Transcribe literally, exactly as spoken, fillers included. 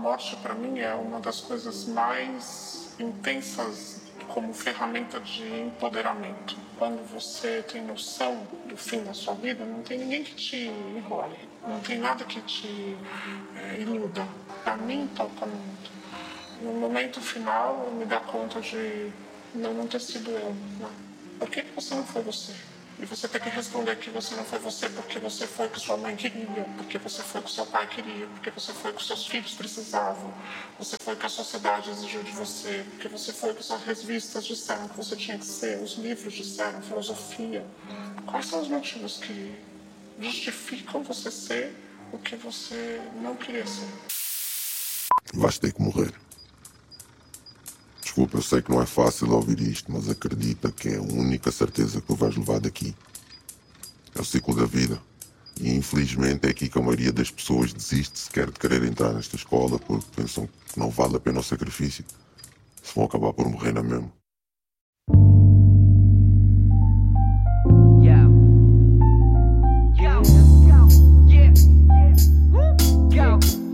morte, para mim, é uma das coisas mais intensas como ferramenta de empoderamento. Quando você tem noção do fim da sua vida, não tem ninguém que te enrole, não tem nada que te é, iluda. Para mim, toca muito. No momento final, eu me dá conta de não, não ter sido eu. Né? Por que você não foi você? E você tem que responder que você não foi você porque você foi o que sua mãe queria, porque você foi o que seu pai queria, porque você foi o que seus filhos precisavam, você foi o que a sociedade exigiu de você, porque você foi o que suas revistas disseram que você tinha que ser, os livros disseram, filosofia. Quais são os motivos que justificam você ser o que você não queria ser? Vais ter que morrer. Desculpa, eu sei que não é fácil ouvir isto, mas acredita que é a única certeza que tu vais levar daqui. É o ciclo da vida. E infelizmente é aqui que a maioria das pessoas desiste sequer de querer entrar nesta escola porque pensam que não vale a pena o sacrifício. Se vão acabar por morrer na mesma.